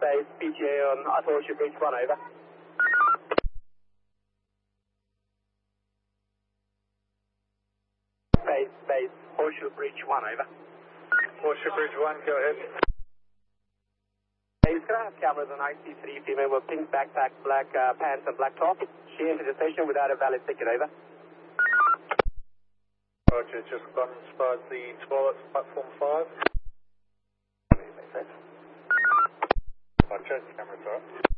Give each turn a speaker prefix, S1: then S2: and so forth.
S1: base, PTA on Horseshoe Bridge 1, over. Base, Horseshoe Bridge 1, over.
S2: Horseshoe Bridge 1, go ahead.
S1: Base, can I have cameras on IC3 female with pink backpack, black pants and black top? She entered the station without a valid ticket, over.
S2: Roger, just gone and spied the toilets, platform 5. Roger, camera's up.